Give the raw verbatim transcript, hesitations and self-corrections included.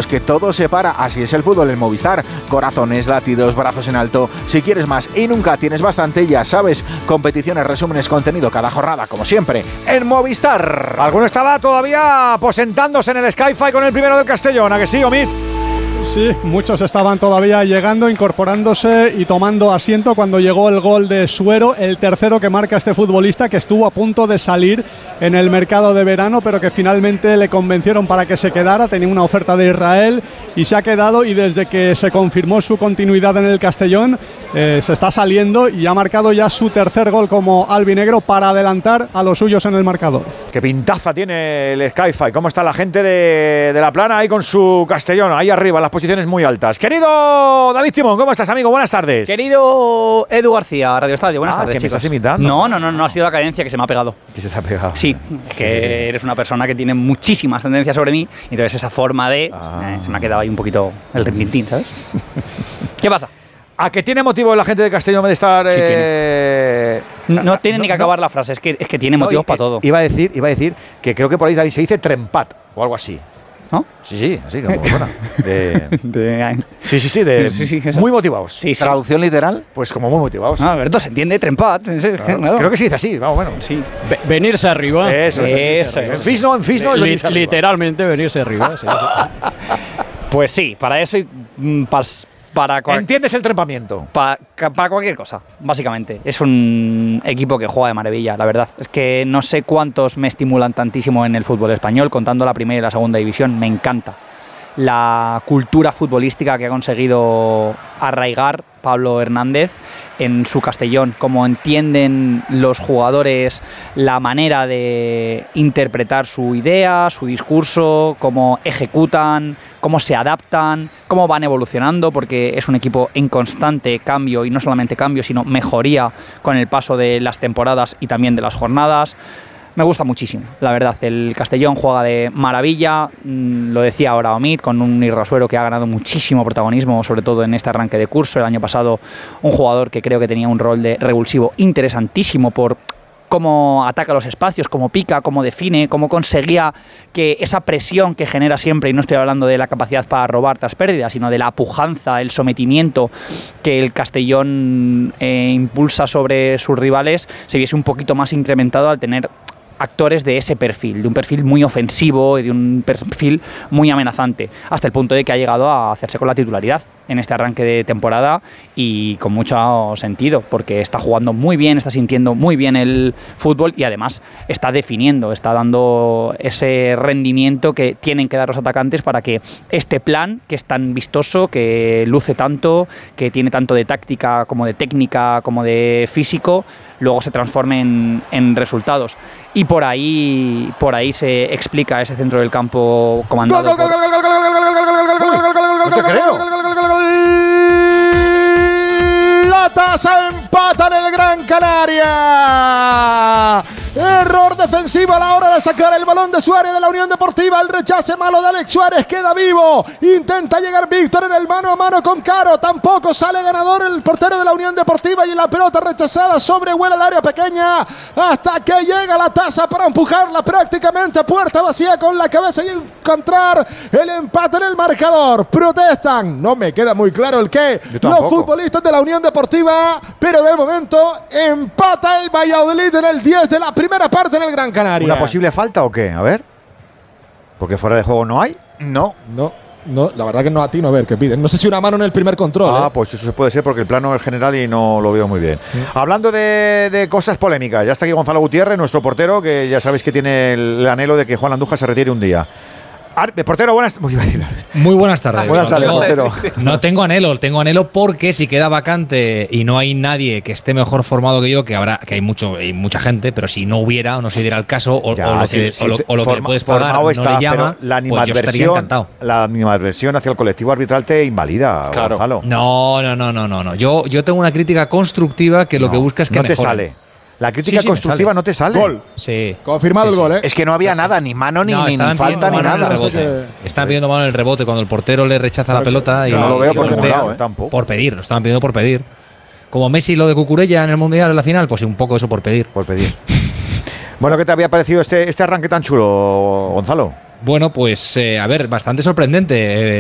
que todo se para. Así es el fútbol en Movistar. Corazones, latidos, brazos en alto. Si quieres más y nunca tienes bastante, ya sabes. Competiciones, resúmenes, contenido cada jornada, como siempre, en Movistar. Alguno estaba todavía aposentándose en el Sky-Fi con el primero del Castellón, ¿a que sí, Omid? Sí, muchos estaban todavía llegando, incorporándose y tomando asiento cuando llegó el gol de Suero, el tercero que marca este futbolista, que estuvo a punto de salir en el mercado de verano, pero que finalmente le convencieron para que se quedara. Tenía una oferta de Israel y se ha quedado, y desde que se confirmó su continuidad en el Castellón, eh, se está saliendo y ha marcado ya su tercer gol como albinegro para adelantar a los suyos en el marcador. Qué pintaza tiene el Sky-Fi. ¿Cómo está la gente de, de La Plana ahí con su Castellón, ahí arriba, las posiciones muy altas? Querido David Timón, ¿cómo estás, amigo? Buenas tardes. Querido Edu García, Radio Estadio, buenas ah, tardes, ¿que chicos. me estás imitando? No, no, no, no ha sido la cadencia que se me ha pegado. ¿Que se te ha pegado? Sí, que eres una persona que tiene muchísimas tendencias sobre mí, y entonces esa forma de... Ah. Eh, se me ha quedado ahí un poquito el rintintín, ¿sabes? ¿Qué pasa? ¿A que tiene motivo la gente de Castellón de estar...? Sí, eh... No, no tiene no, ni que acabar no. la frase, es que, es que tiene motivos no, para todo. Iba a, decir, iba a decir que creo que por ahí se dice trempat o algo así. ¿No? Sí, sí, así como bueno. De, de, sí, sí, sí, de, sí, sí, muy motivados. Sí, sí. ¿Traducción literal? Pues como muy motivados. Ah, Alberto, se entiende, trempat. Claro. Claro. Creo que se dice así, vamos, bueno. Sí. Ve- venirse arriba. Eso, eso, Eso, eso. En Fisno, en Fisno. Li- venirse arriba. literalmente venirse arriba. Sí, sí. Pues sí, para eso y mm, pas, para cual- ¿Entiendes el trempamiento? Pa, ca- para cualquier cosa, básicamente. Es un equipo que juega de maravilla, la verdad. Es que no sé cuántos me estimulan tantísimo en el fútbol español, contando la primera y la segunda división. Me encanta la cultura futbolística que ha conseguido arraigar Pablo Hernández en su Castellón, cómo entienden los jugadores la manera de interpretar su idea, su discurso, cómo ejecutan, cómo se adaptan, cómo van evolucionando, porque es un equipo en constante cambio, y no solamente cambio, sino mejoría con el paso de las temporadas y también de las jornadas. Me gusta muchísimo, la verdad. El Castellón juega de maravilla, mm, lo decía ahora Omid, con un Irrasuero que ha ganado muchísimo protagonismo, sobre todo en este arranque de curso. El año pasado, un jugador que creo que tenía un rol de revulsivo interesantísimo por cómo ataca los espacios, cómo pica, cómo define, cómo conseguía que esa presión que genera siempre, y no estoy hablando de la capacidad para robar tras pérdidas, sino de la pujanza, el sometimiento que el Castellón eh, impulsa sobre sus rivales, se viese un poquito más incrementado al tener actores de ese perfil, de un perfil muy ofensivo y de un perfil muy amenazante, hasta el punto de que ha llegado a hacerse con la titularidad en este arranque de temporada, y con mucho sentido, porque está jugando muy bien, está sintiendo muy bien el fútbol, y además está definiendo, está dando ese rendimiento que tienen que dar los atacantes para que este plan, que es tan vistoso, que luce tanto, que tiene tanto de táctica como de técnica como de físico, luego se transforme en, en resultados. Y por ahí, por ahí se explica ese centro del campo comandado por... No te creo. La Taza empata en el Gran Canaria. Error defensivo a la hora de sacar el balón de su área de la Unión Deportiva. El rechace malo de Alex Suárez queda vivo. Intenta llegar Víctor en el mano a mano con Caro. Tampoco sale ganador el portero de la Unión Deportiva, y la pelota rechazada sobrevuela el área pequeña hasta que llega la Taza para empujarla prácticamente puerta vacía con la cabeza y encontrar el empate en el marcador. Protestan. No me queda muy claro el qué. Los futbolistas de la Unión Deportiva, pero de momento empata el Valladolid en el diez de la primera parte en el Gran Canaria. ¿Una posible falta o qué? A ver. Porque fuera de juego no hay. No, no, no, la verdad que no atino a ver qué piden. No sé si una mano en el primer control. Ah, ¿eh? pues eso se puede ser porque el plano es general y no lo veo muy bien. Sí. Hablando de, de cosas polémicas, ya está aquí Gonzalo Gutiérrez, nuestro portero, que ya sabéis que tiene el, el anhelo de que Juan Andújar se retire un día. Ar portero, buenas, muy, muy buenas tardes. Buenas tardes, no, portero. No tengo anhelo, tengo anhelo porque si queda vacante y no hay nadie que esté mejor formado que yo, que habrá, que hay mucho, hay mucha gente, pero si no hubiera o no se diera el caso, o, ya, o lo si, que, si o lo, o lo forma, que le puedes pagar no está, le llama, la pues yo estaría encantado. La animadversión hacia el colectivo arbitral te invalida, claro. Gonzalo. No, no, no, no, no, no. Yo, yo tengo una crítica constructiva que lo no, que busca es que no te mejoren. sale. La crítica sí, sí, sale. constructiva no te sale. Gol. Sí. Confirmado sí, el gol, ¿eh? Es que no había nada, ni mano, ni, no, ni, ni falta, ni nada. Que... Están pidiendo mano en el rebote cuando el portero le rechaza la pelota. Y no lo veo y por ningún lado, ¿eh? Tampoco. Por pedir, lo estaban pidiendo por pedir. Como Messi lo de Cucurella en el Mundial en la final, pues un poco eso por pedir. Por pedir. Bueno, ¿qué te había parecido este, este arranque tan chulo, Gonzalo? Bueno, pues eh, a ver, bastante sorprendente. Eh,